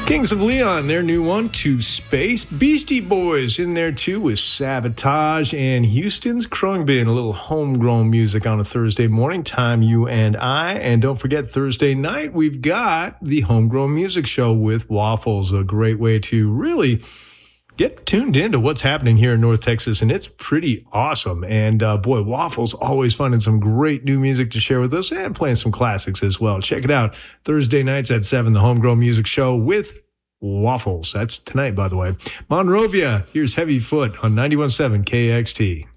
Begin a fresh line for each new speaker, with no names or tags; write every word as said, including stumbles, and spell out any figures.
Kings of Leon, their new one, To Space. Beastie Boys in there too with Sabotage, and Houston's Krungbin, a little homegrown music on a Thursday morning. Time, you and I. And don't forget, Thursday night, we've got the Homegrown Music Show with Waffles, a great way to really get tuned into what's happening here in North Texas, and it's pretty awesome. And uh, boy, Waffles always finding some great new music to share with us and playing some classics as well. Check it out Thursday nights at seven, the Homegrown Music Show with Waffles. That's tonight, by the way. Monrovia, here's Heavy Foot on ninety-one point seven K X T.